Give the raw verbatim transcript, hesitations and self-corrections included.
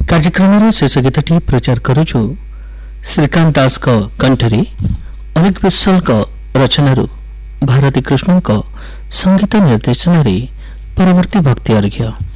କାର୍ଯ୍ୟକ୍ରମର ଶେଷ ଗୀତଟି ପ୍ରଚାର କରୁଛୁ ଶ୍ରୀକାନ୍ତ ଦାସଙ୍କ କଣ୍ଠରେ ଅନିକ ବିଶ୍ୱାଳଙ୍କ ରଚନାରୁ ଭାରତୀ କୃଷ୍ଣଙ୍କ ସଙ୍ଗୀତ ନିର୍ଦ୍ଦେଶନାରେ ପରବର୍ତ୍ତୀ ଭକ୍ତି ଅର୍ଘ୍ୟ।